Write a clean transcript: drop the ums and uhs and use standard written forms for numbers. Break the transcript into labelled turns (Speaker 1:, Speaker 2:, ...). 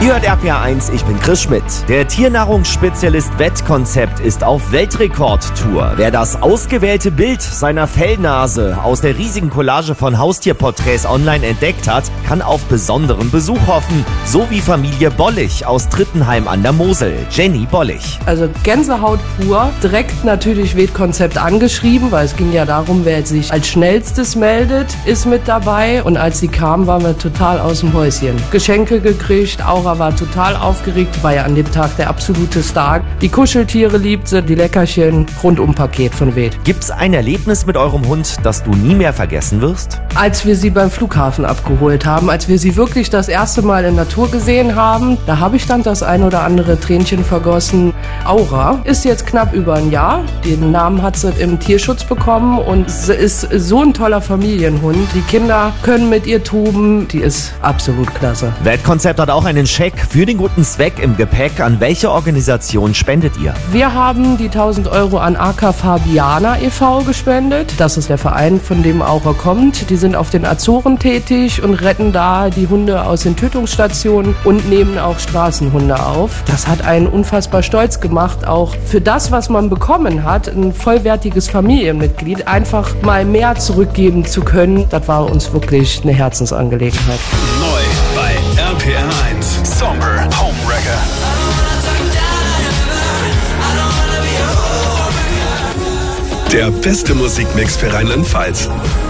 Speaker 1: Ihr hört RPA 1, ich bin Chris Schmidt. Der Tiernahrungsspezialist Vetconcept ist auf Weltrekordtour. Wer das ausgewählte Bild seiner Fellnase aus der riesigen Collage von Haustierporträts online entdeckt hat, kann auf besonderen Besuch hoffen. So wie Familie Bollig aus Trittenheim an der Mosel. Jenny Bollig.
Speaker 2: Also Gänsehaut pur. Direkt natürlich Vetconcept angeschrieben, weil es ging ja darum, wer sich als schnellstes meldet, ist mit dabei. Und als sie kam, waren wir total aus dem Häuschen. Geschenke gekriegt, Aura war total aufgeregt, war ja an dem Tag der absolute Star. Die Kuscheltiere liebt sie, die Leckerchen, Rundum-Paket von Vet.
Speaker 1: Gibt's ein Erlebnis mit eurem Hund, das du nie mehr vergessen wirst?
Speaker 2: Als wir sie beim Flughafen abgeholt haben, als wir sie wirklich das erste Mal in Natur gesehen haben, da habe ich dann das ein oder andere Tränchen vergossen. Aura ist jetzt knapp über ein Jahr. Den Namen hat sie im Tierschutz bekommen und sie ist so ein toller Familienhund. Die Kinder können mit ihr toben, die ist absolut klasse.
Speaker 1: Vetconcept hat auch einen Scheck für den guten Zweck im Gepäck. An welche Organisation spendet ihr?
Speaker 2: Wir haben die 1.000 Euro an AK Fabiana e.V. gespendet. Das ist der Verein, von dem Aura kommt. Die sind auf den Azoren tätig und retten da die Hunde aus den Tötungsstationen und nehmen auch Straßenhunde auf. Das hat einen unfassbar stolz gemacht, auch für das, was man bekommen hat, ein vollwertiges Familienmitglied, einfach mal mehr zurückgeben zu können. Das war uns wirklich eine Herzensangelegenheit.
Speaker 3: Neu bei RPA 1 Sommer Home Wrecker. Der beste Musikmix für Rheinland-Pfalz.